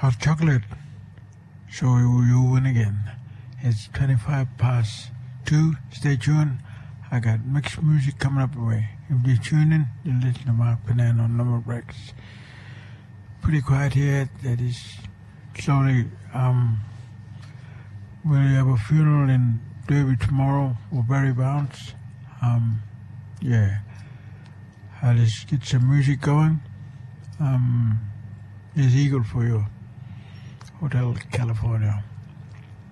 hot chocolate, so you win again. It's 2. Stay tuned. I got mixed music coming up away. If you're tuning, you listen to Mark Banana on Number Rex. Pretty quiet here. That is slowly. We'll have a funeral in Derby tomorrow for Barry Bounce. Yeah. I'll just get some music going. There's Eagle for you. Hotel California.